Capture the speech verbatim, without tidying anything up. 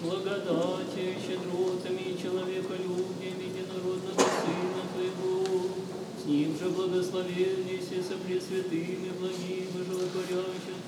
благодати, щедротами, человеколюбием единородного Сына Твоего, с Ним же благословеннейся со пресвятыми, благим и животворящим